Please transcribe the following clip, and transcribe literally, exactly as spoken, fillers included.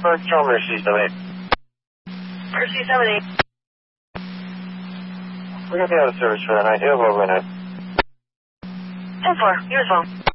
Pittsburgh, tell Mercy seven eight. Mercy seven eight. We're going to be out of service for the night. You have overnight. ten four, you as well.